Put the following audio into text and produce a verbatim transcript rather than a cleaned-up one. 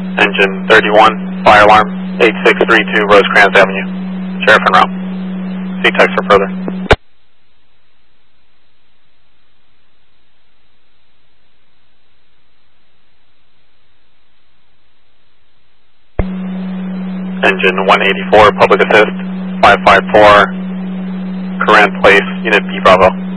Engine thirty-one, fire alarm, eight six three two Rosecrans Avenue. Sheriff en route. See text for further. Engine one eighty-four, public assist, five five four, Corinth Place, Unit B Bravo.